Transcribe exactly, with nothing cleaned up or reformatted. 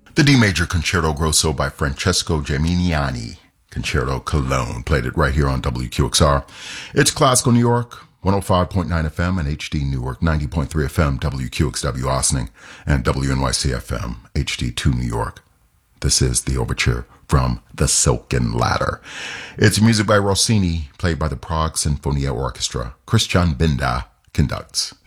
The D major Concerto Grosso by Francesco Geminiani. Concerto Cologne. Played it right here on W Q X R. It's Classical New York, one oh five point nine F M and H D Newark, ninety point three F M, W Q X W Ossining, and W N Y C F M, H D two New York. This is the overture from The Silken Ladder. It's music by Rossini, played by the Prague Sinfonia Orchestra. Christian Binda conducts.